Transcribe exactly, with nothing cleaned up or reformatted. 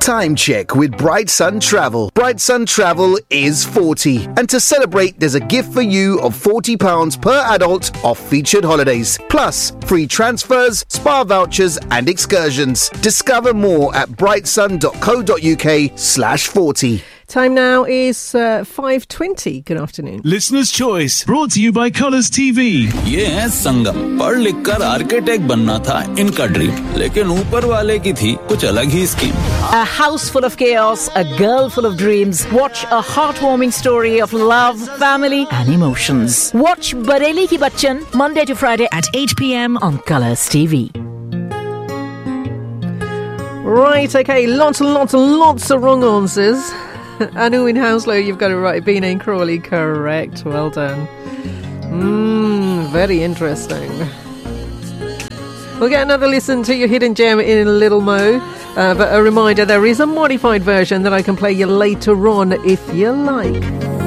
Time check with Bright Sun Travel. Bright Sun Travel is forty. And to celebrate, there's a gift for you of forty pounds per adult off featured holidays. Plus, free transfers, spa vouchers and excursions. Discover more at brightsun.co.uk slash 40. Time now is uh, five twenty. Good afternoon. Listener's Choice, brought to you by Colours T V. ये है संगम। पढ़ लिख कर architect बनना था इनका dream, लेकिन ऊपर वाले की थी कुछ अलग ही scheme. A house full of chaos, a girl full of dreams. Watch a heartwarming story of love, family and emotions. Watch Bareli Ki Bachchan, Monday to Friday at eight p.m. on Colours T V. Right, okay, lots and lots and lots of wrong answers. Anu in Hounslow, you've got it right. Bean and Crawley, correct. Well done. Mmm, very interesting. We'll get another listen to your hidden gem in a little mo. Uh, but a reminder, there is a modified version that I can play you later on if you like.